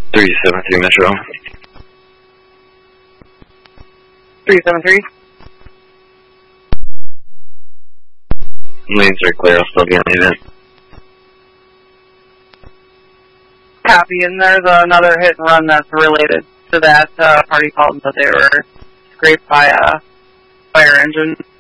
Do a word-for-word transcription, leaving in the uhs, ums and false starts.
three seven three Metro. three seven three. Lanes are clear, I'll still be on the event. Copy, and there's another hit and run that's related to that uh, party call that they were scraped by a fire engine.